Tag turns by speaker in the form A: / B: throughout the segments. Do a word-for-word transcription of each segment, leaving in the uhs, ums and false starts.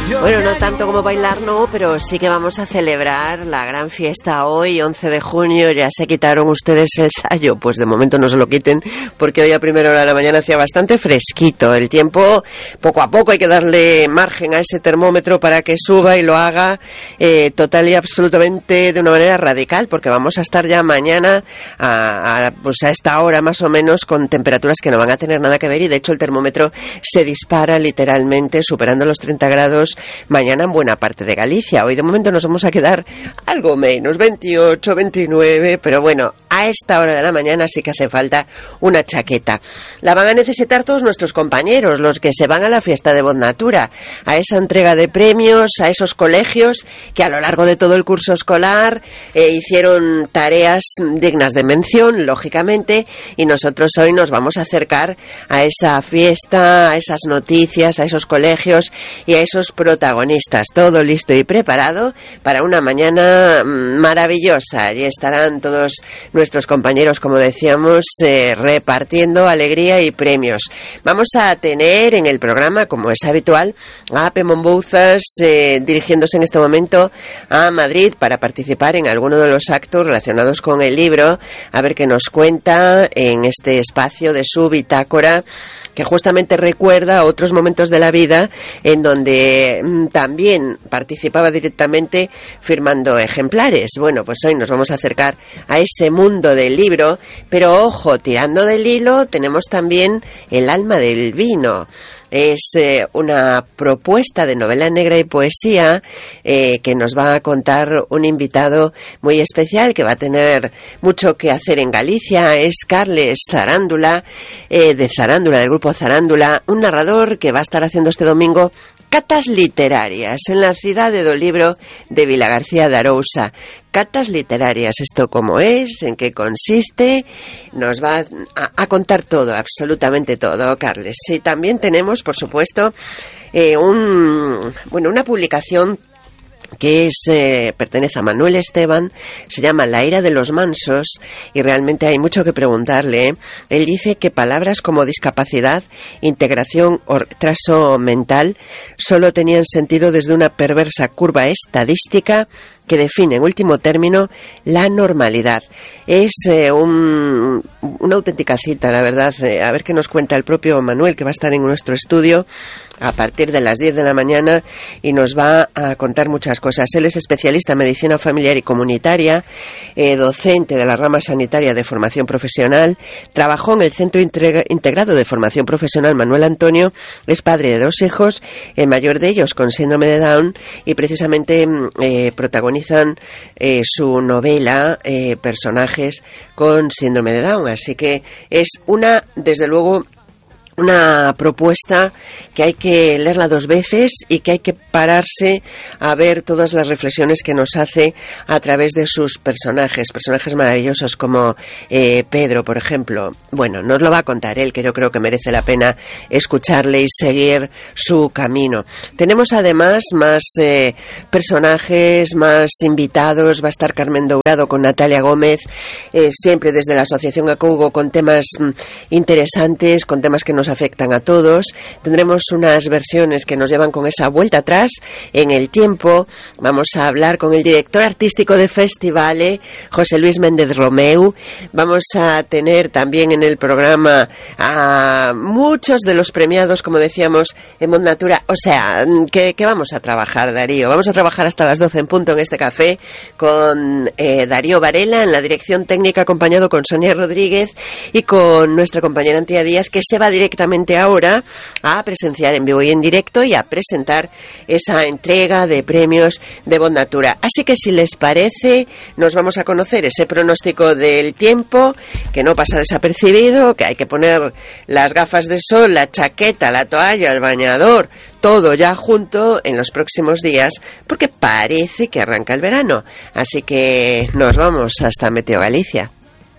A: Bueno, no tanto como bailar, no, pero sí que vamos a celebrar la gran fiesta hoy, once de junio. Ya se quitaron ustedes el sayo, pues de momento no se lo quiten, porque hoy a primera hora de la mañana hacía bastante fresquito. El tiempo, poco a poco hay que darle margen a ese termómetro para que suba y lo haga eh, total y absolutamente de una manera radical, porque vamos a estar ya mañana a, a, pues a esta hora más o menos con temperaturas que no van a tener nada que ver, y de hecho el termómetro se dispara literalmente superando los treinta grados mañana en buena parte de Galicia. Hoy de momento nos vamos a quedar algo menos, veintiocho, veintinueve, pero bueno, a esta hora de la mañana sí que hace falta una chaqueta. La van a necesitar todos nuestros compañeros, los que se van a la fiesta de Bodnatura, a esa entrega de premios, a esos colegios que a lo largo de todo el curso escolar eh, hicieron tareas dignas de mención, lógicamente, y nosotros hoy nos vamos a acercar a esa fiesta, a esas noticias, a esos colegios y a esos protagonistas. Todo listo y preparado para una mañana maravillosa. Allí estarán todos nuestros compañeros, como decíamos, eh, repartiendo alegría y premios. Vamos a tener en el programa, como es habitual, a Pemón Bouzas eh, dirigiéndose en este momento a Madrid para participar en alguno de los actos relacionados con el libro, a ver qué nos cuenta en este espacio de su bitácora, que justamente recuerda otros momentos de la vida en donde mmm, también participaba directamente firmando ejemplares. Bueno, pues hoy nos vamos a acercar a ese mundo del libro, pero ojo, tirando del hilo tenemos también el alma del vino. Es eh, una propuesta de novela negra y poesía eh, que nos va a contar un invitado muy especial que va a tener mucho que hacer en Galicia. Es Carles Zarándula, eh, de Zarándula, del grupo Zarándula, un narrador que va a estar haciendo este domingo catas literarias en la ciudad de Dolibro de Vilagarcía de Arousa. Catas literarias, ¿esto cómo es? ¿En qué consiste? Nos va a, a contar todo, absolutamente todo, Carles. Sí, también tenemos, por supuesto, eh, un, bueno, una publicación que es eh, pertenece a Manuel Esteban, se llama La ira de los mansos, y realmente hay mucho que preguntarle. Él dice que palabras como discapacidad, integración o retraso mental solo tenían sentido desde una perversa curva estadística que define en último término la normalidad. Es eh, un, una auténtica cita, la verdad. Eh, a ver qué nos cuenta el propio Manuel, que va a estar en nuestro estudio a partir de las diez de la mañana y nos va a contar muchas cosas. Él es especialista en medicina familiar y comunitaria, eh, docente de la rama sanitaria de formación profesional, trabajó en el Centro Integrado de Formación Profesional Manuel Antonio, es padre de dos hijos, el mayor de ellos con síndrome de Down, y precisamente eh, protagonizan eh, su novela eh, personajes con síndrome de Down. Así que es una, desde luego, una propuesta que hay que leerla dos veces y que hay que pararse a ver todas las reflexiones que nos hace a través de sus personajes, personajes maravillosos como eh, Pedro, por ejemplo. Bueno, nos lo va a contar él, que yo creo que merece la pena escucharle y seguir su camino. Tenemos además más eh, personajes, más invitados. Va a estar Carmen Dourado con Natalia Gómez, eh, siempre desde la Asociación Acougo, con temas mm, interesantes, con temas que nos afectan a todos. Tendremos unas versiones que nos llevan con esa vuelta atrás en el tiempo. Vamos a hablar con el director artístico de Festivale, José Luis Méndez Romeu. Vamos a tener también en el programa a muchos de los premiados, como decíamos, en Bodnatura. O sea, que, que vamos a trabajar, Darío. Vamos a trabajar hasta las doce en punto en este café con eh, Darío Varela en la dirección técnica, acompañado con Sonia Rodríguez y con nuestra compañera Antía Díaz, que se va directamente ahora a presenciar en vivo y en directo y a presentar esa entrega de premios de Bodnatura. Así que, si les parece, nos vamos a conocer ese pronóstico del tiempo, que no pasa desapercibido, que hay que poner las gafas de sol, la chaqueta, la toalla, el bañador, todo ya junto en los próximos días, porque parece que arranca el verano. Así que nos vamos hasta Meteo Galicia.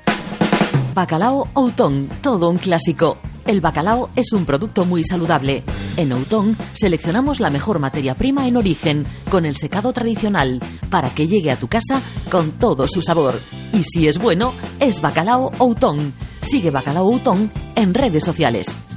B: Bacalao Outón, todo un clásico. El bacalao es un producto muy saludable. En Outón seleccionamos la mejor materia prima en origen, con el secado tradicional, para que llegue a tu casa con todo su sabor. Y si es bueno, es Bacalao Outón. Sigue Bacalao Outón en redes sociales.